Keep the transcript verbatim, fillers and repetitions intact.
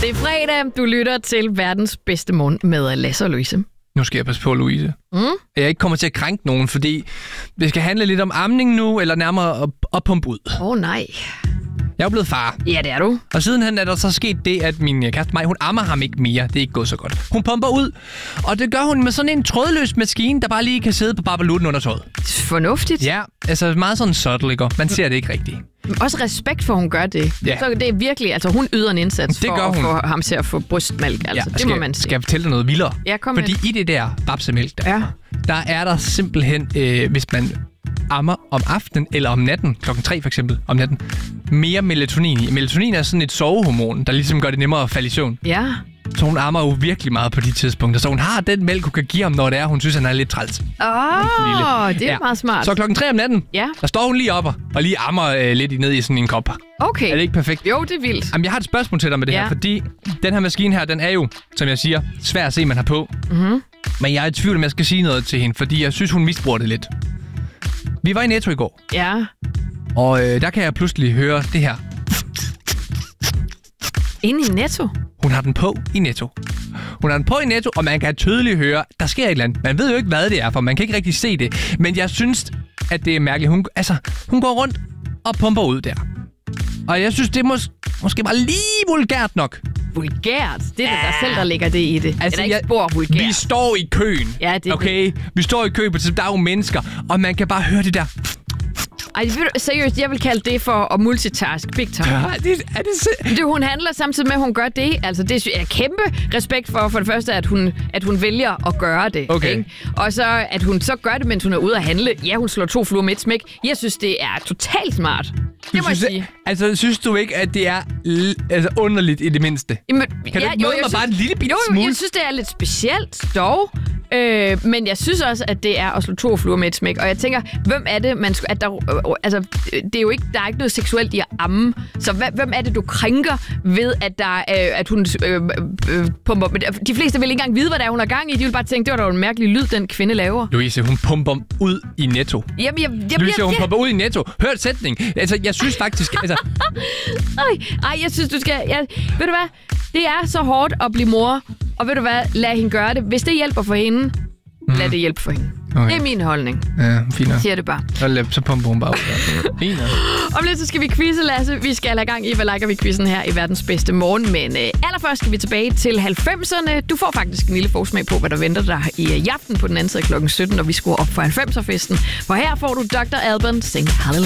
Det er fredag. Du lytter til verdens bedste morgen med Lasse og Louise. Nu skal jeg passe på, Louise. Mm? Jeg ikke kommer til at krænke nogen, fordi det skal handle lidt om amning nu, eller nærmere at, at pumpe ud. Åh oh, nej. Jeg er jo blevet far. Ja, det er du. Og sidenhen er der så sket det, at min kæreste Maj, hun ammer ham ikke mere. Det er ikke gået så godt. Hun pumper ud, og det gør hun med sådan en trådløs maskine, der bare lige kan sidde på babalutten under tøjet. Fornuftigt. Ja, altså meget sådan subtle, ikke? Man ser det ikke rigtigt. Også respekt for, at hun gør det. Ja. Så det er virkelig, altså hun yder en indsats det for gør at hun. få ham til at få brystmælk. Altså, Ja, det skal, må man sige. Skal jeg fortælle dig noget vildere? Ja, kom Fordi med. i det der babsemælk, der, Ja. der er der simpelthen, øh, hvis man ammer om aftenen eller om natten, klokken tre for eksempel, om natten, mere melatonin i. Melatonin er sådan et sovehormon, der ligesom gør det nemmere at falde i søvn. Ja. Så hun ammer jo virkelig meget på de tidspunkter. Så hun har den mælk, hun kan give ham, når det er, hun synes, han er lidt træls. Åh, oh, det er Ja. meget smart. Så klokken tre om natten, Ja. der står hun lige op og og lige ammer øh, lidt ned i sådan en kop. Okay. Er det ikke perfekt? Jo, det er vildt. Jamen, jeg har et spørgsmål til dig med det Ja. her, fordi den her maskine her, den er jo, som jeg siger, svær at se, man har på. Mm-hmm. Men jeg er i tvivl, om jeg skal sige noget til hende, fordi jeg synes, hun misbruger det lidt. Vi var i Netto i går, Ja. og øh, der kan jeg pludselig høre det her. Inde i Netto? Hun har den på i Netto. Hun har den på i Netto, og man kan tydeligt høre, der sker et eller andet. Man ved jo ikke, hvad det er, for man kan ikke rigtig se det. Men jeg synes, at det er mærkeligt. Hun, altså, hun går rundt og pumper ud der. Og jeg synes, det er mås- måske bare lige vulgært nok. Vulgært? Det er det der selv, der ligger det i det. Altså, det er ikke jeg- spor vulgært. Vi står i køen. Ja, det er okay? Vi står i kø, på der er jo mennesker, og man kan bare høre det der. Ej, ved du, seriøst, jeg vil kalde det for at multitask big time. Ja, det, er det se- Det, hun handler samtidig med, at hun gør det. Altså, det er jeg kæmpe respekt for, for det første, at hun, at hun vælger at gøre det. Okay. Ikke? Og så, at hun så gør det, mens hun er ude at handle. Ja, hun slår to fluer med et smæk. Jeg synes, det er totalt smart. Det Du må jeg synes, sige. Altså, synes du ikke, at det er l- altså, underligt i det mindste? Jamen, Kan du ikke møde jeg mig bare en lille bitte jo, jo, smule? jeg synes, det er lidt specielt, dog. Øh, men jeg synes også, at det er at slå to fluer med et smæk. Og jeg tænker, hvem er det, man skal... At der, øh, altså, det er jo ikke, der er ikke noget seksuelt i at amme. Så hvem, hvem er det, du krænker ved, at, der, øh, at hun øh, øh, pumper... De fleste vil ikke engang vide, hvad der er, hun har gang i. De vil bare tænke, det var da jo en mærkelig lyd, den kvinde laver. Louise, hun pumper ud i Netto. Jamen, jeg... jeg, Louise, jeg, hun jeg, pumper ud i Netto. Hør et sætning. Altså, jeg synes faktisk... altså, ej, ej, jeg synes, du skal... Jeg, ved du hvad? Det er så hårdt at blive mor. Og ved du hvad? Lad hende gøre det. Hvis det hjælper for hende, mm. lad det hjælpe for hende. Okay. Det er min holdning. ja, fint nok. Siger det bare. Så, lad- så pumper hun bare ud. Fint nok. Om lidt så skal vi quizze, Lasse. Vi skal have gang i, hvad liker vi quizzen her i verdens bedste morgen. Men øh, allerførst skal vi tilbage til halvfemserne. Du får faktisk en lille forsmag på, hvad der venter dig i, øh, i aften på den anden side klokken sytten, når vi skruer op for halvfemser-festen. For her får du doktor Alban Sing Hallelujah.